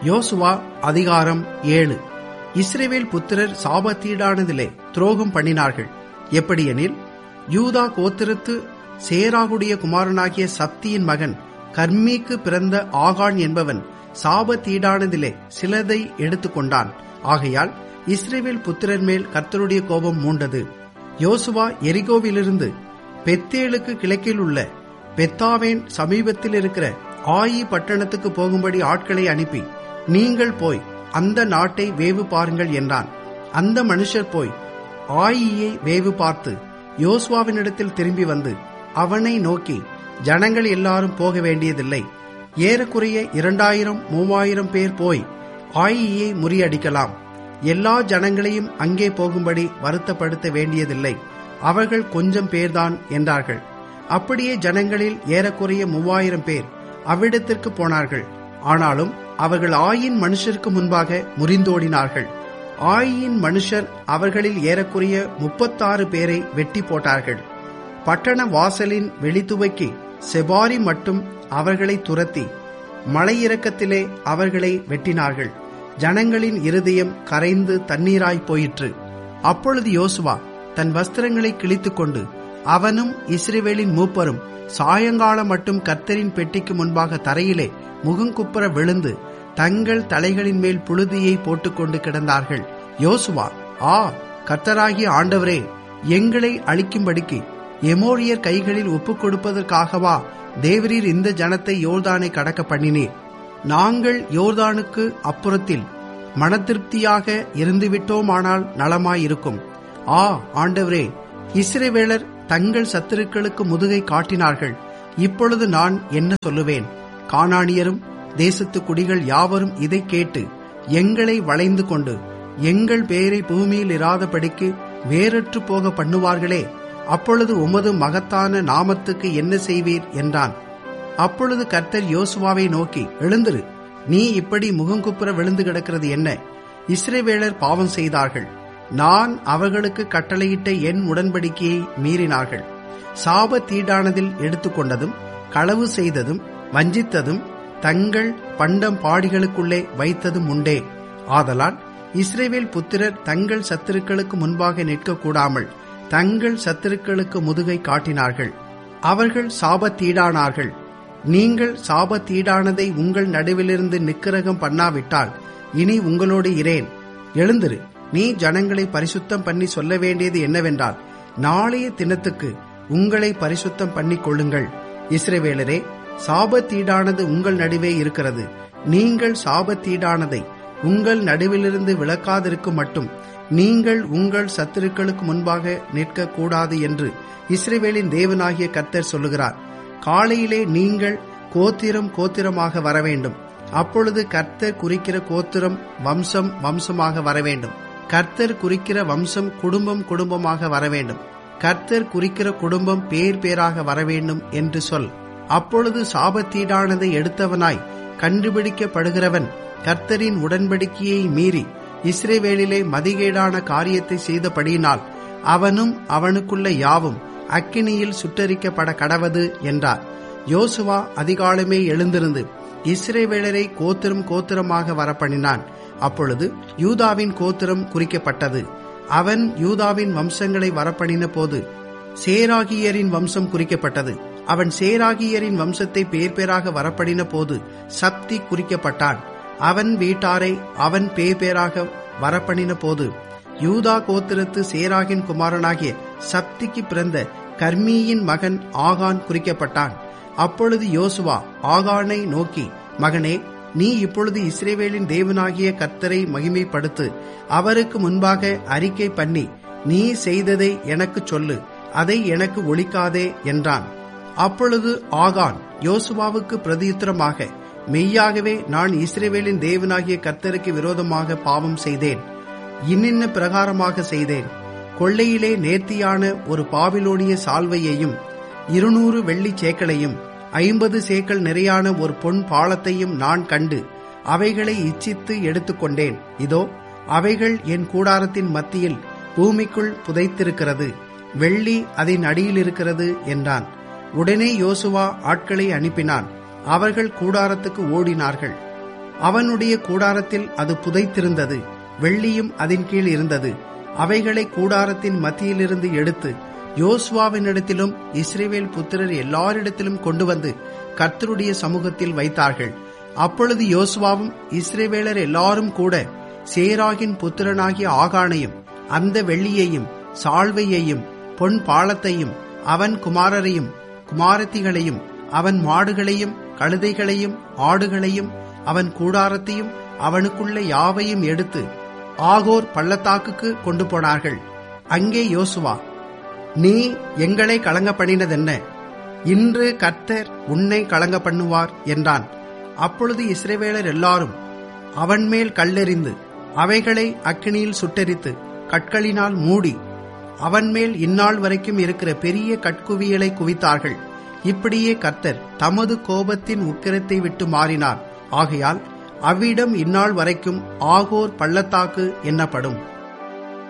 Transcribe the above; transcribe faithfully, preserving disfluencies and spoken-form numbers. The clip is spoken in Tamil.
யோசுவா அதிகாரம் ஏழு. இஸ்ரவேல் புத்திரர் சாபத்தீடானதிலே துரோகம் பண்ணினார்கள். எப்படியெனில், யூதா கோத்திரத்து சேராகுடைய குமாரனாகிய சப்தியின் மகன் கர்மீக்கு பிறந்த ஆகான் என்பவன் சாபத்தீடானதிலே சிலதை எடுத்துக்கொண்டான். ஆகையால் இஸ்ரவேல் புத்திரர் மேல் கர்த்தருடைய கோபம் மூண்டது. யோசுவா எரிகோவிலிருந்து பெத்தேலுக்கு கிழக்கில் உள்ள பெத்தாவேன் சமீபத்தில் இருக்கிற ஆயி பட்டணத்துக்கு போகும்படி ஆட்களை அனுப்பி, நீங்கள் போய் அந்த நாட்டை வேவு பாருங்கள் என்றான். அந்த மனுஷர் போய் ஆயியை வேவு பார்த்து யோசுவாவினிடத்தில் திரும்பி வந்து அவனை நோக்கி, ஜனங்கள் எல்லாரும் போக வேண்டியதில்லை, ஏறக்குறைய இரண்டாயிரம் மூவாயிரம் பேர் போய் ஆயியை முறியடிக்கலாம். எல்லா ஜனங்களையும் அங்கே போகும்படி வருத்தப்படுத்த வேண்டியதில்லை, அவர்கள் கொஞ்சம் பேர்தான் என்றார்கள். அப்படியே ஜனங்களில் ஏறக்குறைய மூவாயிரம் பேர் அவ்விடத்திற்கு போனார்கள். ஆனாலும் அவர்கள் ஆயின் மனுஷருக்கு முன்பாக முறிந்தோடினார்கள். ஆயின் மனுஷர் அவர்களில் ஏறக்குறைய முப்பத்தாறு பேரை வெட்டி போட்டார்கள். பட்டண வாசலின் வெளித்துவைக்கு செபாரி மட்டும் அவர்களை துரத்தி மலையிறக்கத்திலே அவர்களை வெட்டினார்கள். ஜனங்களின் இருதயம் கரைந்து தண்ணீராய் போயிற்று. அப்பொழுது யோசுவா தன் வஸ்திரங்களை கிழித்துக் கொண்டு அவனும் இஸ்ரவேலின் மூப்பரும் சாயங்காலம் மட்டும் கர்த்தரின் பெட்டிக்கு முன்பாக தரையிலே முகங்குப்புற விழுந்து தங்கள் தலைகளின் மேல் புழுதியை போட்டுக்கொண்டு கிடந்தார்கள். யோசுவா, ஆ கர்த்தராகிய ஆண்டவரே, எங்களை அழிக்கும்படிக்கு எமோரியர் கைகளில் ஒப்புக் கொடுப்பதற்காகவா தேவரீர் இந்த ஜனத்தை யோர்தானை கடக்க பண்ணினீர்? நாங்கள் யோர்தானுக்கு அப்புறத்தில் மனதிருப்தியாக இருந்துவிட்டோமானால் நலமாயிருக்கும். ஆ ஆண்டவரே, இஸ்ரவேலர் தங்கள் சத்துருக்களுக்கு முதுகை காட்டினார்கள். இப்பொழுது நான் என்ன சொல்லுவேன்? கானானியரும் தேசத்து குடிகள் யாவரும் இதை கேட்டு எங்களை வளைந்து கொண்டு எங்கள் பேரை பூமியில் இராதபடிக்கு வேறற்று போக பண்ணுவார்களே. அப்பொழுது உமது மகத்தான நாமத்துக்கு என்ன செய்வீர் என்றான். அப்பொழுது கர்த்தர் யோசுவாவை நோக்கி, எழுந்திரு, நீ இப்படி முகங்குப்புற விழுந்து கிடக்கிறது என்ன? இஸ்ரவேலர் பாவம் செய்தார்கள். நான் அவர்களுக்கு கட்டளையிட்ட என் உடன்படிக்கையை மீறினார்கள். சாபத்தீடானதில் எடுத்துக்கொண்டதும் களவு செய்ததும் வஞ்சித்ததும் தங்கள் பண்டம் பாடிகளுக்குள்ளே வைத்ததும் உண்டே. ஆதலால் இஸ்ரவேல் புத்திரர் தங்கள் சத்துருக்களுக்கு முன்பாக நிற்கக்கூடாமல் தங்கள் சத்துருக்களுக்கு முதுகை காட்டினார்கள். அவர்கள் சாபத்தீடானார்கள். நீங்கள் சாபத்தீடானதை உங்கள் நடுவிலிருந்து நிக்கிரகம் பண்ணாவிட்டால் இனி உங்களோடு இரேன். எழுந்திரு, நீ ஜனங்களை பரிசுத்தம் பண்ணி சொல்ல வேண்டியது என்னவென்றால், நாளைய தினத்துக்கு உங்களை பரிசுத்தம் பண்ணிக் கொள்ளுங்கள். இஸ்ரவேலரே, சாபத்தீடானது உங்கள் நடுவே இருக்கிறது. நீங்கள் சாபத்தீடானதை உங்கள் நடுவிலிருந்து விலக்காதிருக்கும் மட்டும் நீங்கள் உங்கள் சத்துருக்களுக்கு முன்பாக நிற்கக்கூடாது என்று இஸ்ரவேலின் தேவனாகிய கர்த்தர் சொல்லுகிறார். காலையிலே நீங்கள் கோத்திரம் கோத்திரமாக வரவேண்டும். அப்பொழுது கர்த்தர் குறிக்கிற கோத்திரம் வம்சம் வம்சமாக வரவேண்டும். கர்த்தர் குறிக்கிற வம்சம் குடும்பம் குடும்பமாக வரவேண்டும். கர்த்தர் குறிக்கிற குடும்பம் பேர் பேராக வரவேண்டும் என்று சொல். அப்பொழுது சாபத்தீடானதை எடுத்தவனாய் கண்டுபிடிக்கப்படுகிறவன் கர்த்தரின் உடன்படிக்கையை மீறி இஸ்ரவேலிலே மதிகேடான காரியத்தை செய்தபடியினால் அவனும் அவனுக்குள்ள யாவும் அக்கினியில் சுட்டரிக்கப்பட கடவது என்றார். யோசுவா அதிகாலமே எழுந்திருந்து இஸ்ரவேலரை கோத்திரம் கோத்திரமாக வரப்பண்ணினான். அப்பொழுது யூதாவின் கோத்திரம் குறிக்கப்பட்டது. அவன் யூதாவின் வம்சங்களை வரப்பண்ணின போது சேராகியரின் வம்சம் குறிக்கப்பட்டது. அவன் சேராகியரின் வம்சத்தை பேர் பேராக வரப்படின போது சப்தி குறிக்கப்பட்டான். அவன் வீட்டாரை அவன் பேர் பேராக வரப்பண்ணின போது யூதா கோத்திரத்து சேராகின் குமாரனாகிய சப்திக்கு பிறந்த கர்மீயின் மகன் ஆகான் குறிக்கப்பட்டான். அப்பொழுது யோசுவா ஆகானை நோக்கி, மகனே, நீ இப்பொழுது இஸ்ரவேலின் தேவனாகிய கர்த்தரை மகிமைப்படுத்து. அவருக்கு முன்பாக அறிக்கை பண்ணி நீ செய்ததை எனக்கு சொல்லு, அதை எனக்கு ஒழிக்காதே என்றான். அப்பொழுது ஆகான் யோசுவாவுக்கு பிரதியுத்தரமாக, மெய்யாகவே நான் இஸ்ரவேலின் தேவனாகிய கர்த்தருக்கு விரோதமாக பாவம் செய்தேன். இன்னின்ன பிரகாரமாக செய்தேன். கொள்ளையிலே நேர்த்தியான ஒரு பாபிலோனிய சால்வையையும் இருநூறு வெள்ளி சேக்களையும் ஐம்பது சேக்கல் நிறையான ஒரு பொன் பாலத்தையும் நான் கண்டு அவைகளை இச்சித்து எடுத்துக்கொண்டேன். இதோ அவைகள் என் கூடாரத்தின் மத்தியில் பூமிக்குள் புதைத்திருக்கிறது. வெள்ளி அதன் அடியில் இருக்கிறது என்றான். உடனே யோசுவா ஆட்களை அனுப்பினான். அவர்கள் கூடாரத்துக்கு ஓடினார்கள். அவனுடைய கூடாரத்தில் அது புதைத்திருந்தது, வெள்ளியும் அதன் கீழ் இருந்தது. அவைகளை கூடாரத்தின் மத்தியிலிருந்து எடுத்து யோசுவாவினிடத்திலும் இஸ்ரவேல் புத்திரர் எல்லாரிடத்திலும் கொண்டு வந்து கர்த்தருடைய சமூகத்தில் வைத்தார்கள். அப்பொழுது யோசுவாவும் இஸ்ரவேலர் எல்லாரும் கூட சேராகின் புத்திரனாகிய ஆகானையும் அந்த வெள்ளியையும் சால்வையையும் பொன் பாலத்தையும் அவன் குமாரரையும் குமாரத்திகளையும் அவன் மாடுகளையும் கழுதைகளையும் ஆடுகளையும் அவன் கூடாரத்தையும் அவனுக்குள்ள யாவையும் எடுத்து ஆகோர் பள்ளத்தாக்குக்கு கொண்டு போனார்கள். அங்கே யோசுவா, நீ எங்களை கலங்க பண்ணினதென்ன? இன்று கர்த்தர் உன்னை கலங்க பண்ணுவார் என்றான். அப்பொழுது இஸ்ரவேலர் எல்லாரும் அவன் மேல் கல்லெறிந்து அவைகளை அக்கினியில் சுட்டெரித்து கற்களினால் மூடி அவன் மேல் இந்நாள் வரைக்கும் இருக்கிற பெரிய கற்குவியலை குவித்தார்கள். இப்படியே கர்த்தர் தமது கோபத்தின் உக்கிரத்தை விட்டு மாறினார். ஆகையால் அவ்விடம் இந்நாள் வரைக்கும் ஆகோர் பள்ளத்தாக்கு என்னப்படும்.